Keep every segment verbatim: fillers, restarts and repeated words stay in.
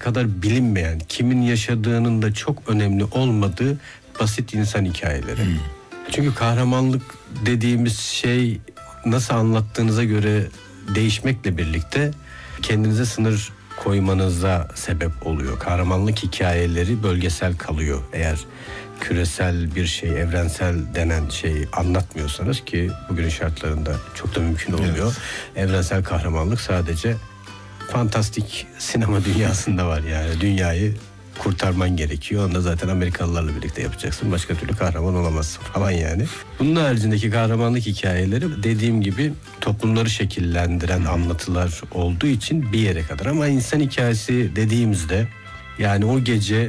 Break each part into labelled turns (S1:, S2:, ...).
S1: kadar bilinmeyen, kimin yaşadığının da çok önemli olmadığı basit insan hikayeleri. Hmm. Çünkü kahramanlık dediğimiz şey nasıl anlattığınıza göre değişmekle birlikte kendinize sınır koymanıza sebep oluyor. Kahramanlık hikayeleri bölgesel kalıyor. Eğer küresel bir şey, evrensel denen şeyi anlatmıyorsanız, ki bugünün şartlarında çok da mümkün olmuyor. Evet. Evrensel kahramanlık sadece fantastik sinema dünyasında var yani. Dünyayı kurtarman gerekiyor. Onu da zaten Amerikalılarla birlikte yapacaksın. Başka türlü kahraman olamazsın falan yani. Bunun haricindeki kahramanlık hikayeleri dediğim gibi toplumları şekillendiren anlatılar olduğu için bir yere kadar. Ama insan hikayesi dediğimizde yani o gece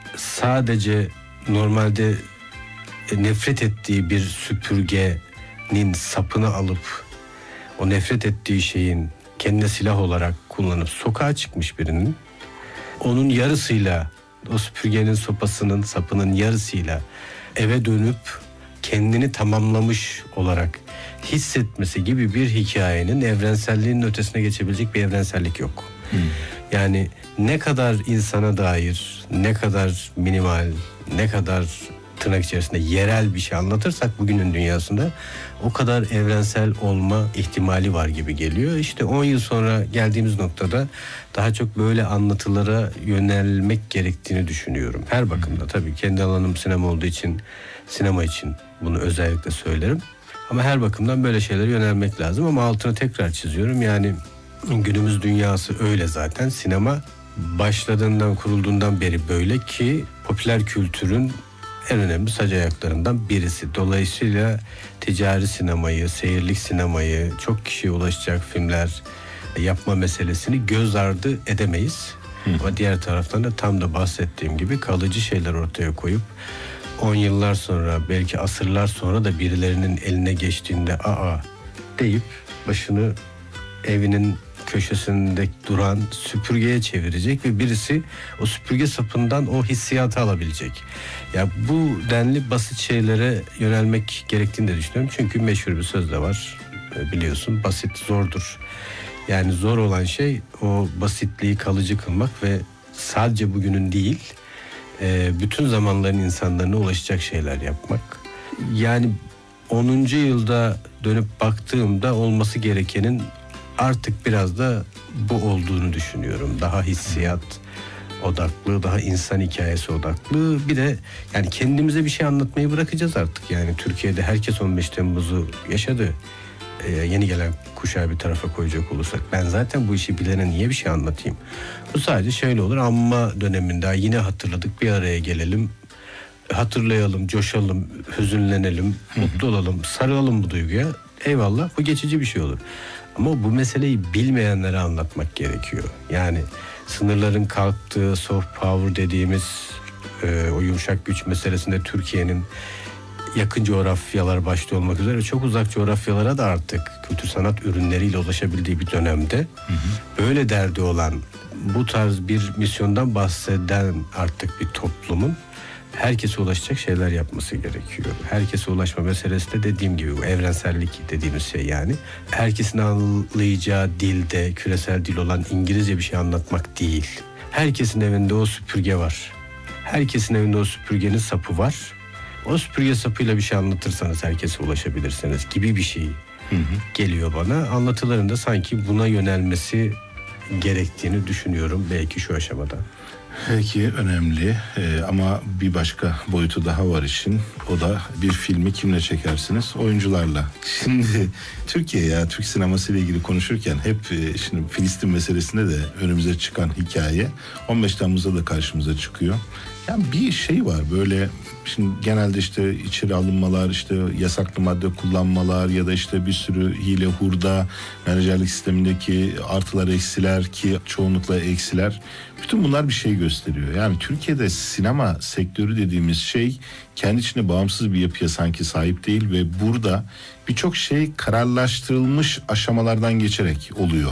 S1: sadece normalde nefret ettiği bir süpürgenin sapını alıp o nefret ettiği şeyin kendine silah olarak kullanıp sokağa çıkmış birinin onun yarısıyla, o süpürgenin sopasının sapının yarısıyla eve dönüp kendini tamamlamış olarak hissetmesi gibi bir hikayenin evrenselliğinin ötesine geçebilecek bir evrensellik yok. Hmm. Yani ne kadar insana dair, ne kadar minimal, ne kadar tırnak içerisinde yerel bir şey anlatırsak bugünün dünyasında o kadar evrensel olma ihtimali var gibi geliyor. İşte on yıl sonra geldiğimiz noktada daha çok böyle anlatılara yönelmek gerektiğini düşünüyorum. Her bakımda tabii, kendi alanım sinema olduğu için sinema için bunu özellikle söylerim. Ama her bakımdan böyle şeylere yönelmek lazım, ama altını tekrar çiziyorum. Yani günümüz dünyası öyle zaten. Sinema başladığından, kurulduğundan beri böyle ki popüler kültürün en önemli sac ayaklarından birisi. Dolayısıyla ticari sinemayı, seyirlik sinemayı, çok kişiye ulaşacak filmler yapma meselesini göz ardı edemeyiz. Hı. Ama diğer taraftan da tam da bahsettiğim gibi kalıcı şeyler ortaya koyup on yıllar sonra, belki asırlar sonra da birilerinin eline geçtiğinde aa deyip başını evinin köşesinde duran süpürgeye çevirecek ve birisi o süpürge sapından o hissiyatı alabilecek. Ya bu denli basit şeylere yönelmek gerektiğini de düşünüyorum. Çünkü meşhur bir söz de var, biliyorsun, basit zordur. Yani zor olan şey o basitliği kalıcı kılmak ve sadece bugünün değil, bütün zamanların insanlarına ulaşacak şeyler yapmak. Yani onuncu yılda dönüp baktığımda olması gerekenin artık biraz da bu olduğunu düşünüyorum. Daha hissiyat odaklı, daha insan hikayesi odaklı. Bir de yani kendimize bir şey anlatmayı bırakacağız artık. Yani Türkiye'de herkes on beş Temmuz'u yaşadı. Ee, yeni gelen kuşağı bir tarafa koyacak olursak ben zaten bu işi bilene niye bir şey anlatayım? Bu sadece şöyle olur, anma döneminde yine hatırladık, bir araya gelelim, hatırlayalım, coşalım, hüzünlenelim, mutlu olalım, sarılalım bu duyguya. Eyvallah, bu geçici bir şey olur. Ama bu meseleyi bilmeyenlere anlatmak gerekiyor. Yani sınırların kalktığı, soft power dediğimiz e, o yumuşak güç meselesinde Türkiye'nin yakın coğrafyalar başta olmak üzere çok uzak coğrafyalara da artık kültür sanat ürünleriyle ulaşabildiği bir dönemde hı hı. böyle derdi olan, bu tarz bir misyondan bahseden artık bir toplumun herkese ulaşacak şeyler yapması gerekiyor. Herkese ulaşma meselesi de dediğim gibi bu evrensellik dediğimiz şey yani. Herkesin anlayacağı dilde, küresel dil olan İngilizce bir şey anlatmak değil. Herkesin evinde o süpürge var. Herkesin evinde o süpürgenin sapı var. O süpürge sapıyla bir şey anlatırsanız herkese ulaşabilirsiniz gibi bir şey hı hı. geliyor bana. Anlatıların da sanki buna yönelmesi gerektiğini düşünüyorum belki şu aşamada.
S2: Peki, önemli ee, ama bir başka boyutu daha var işin. O da bir filmi kimle çekersiniz? Oyuncularla. Şimdi Türkiye ya Türk sineması ile ilgili konuşurken hep e, şimdi Filistin meselesinde de önümüze çıkan hikaye on beş Temmuz'da da karşımıza çıkıyor. Yani bir şey var böyle, şimdi genelde işte içeri alınmalar, işte yasaklı madde kullanmalar ya da işte bir sürü hile, hurda, menajerlik sistemindeki artılar, eksiler, ki çoğunlukla eksiler. Bütün bunlar bir şey gösteriyor. Yani Türkiye'de sinema sektörü dediğimiz şey kendi içine bağımsız bir yapıya sanki sahip değil ve burada birçok şey kararlaştırılmış aşamalardan geçerek oluyor.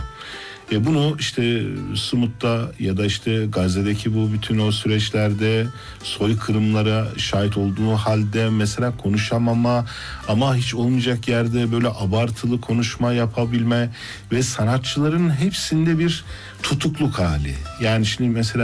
S2: E bunu işte Sumut'ta ya da işte Gazze'deki bu bütün o süreçlerde soykırımlara şahit olduğu halde mesela konuşamama, ama hiç olmayacak yerde böyle abartılı konuşma yapabilme ve sanatçıların hepsinde bir tutukluk hali. Yani şimdi mesela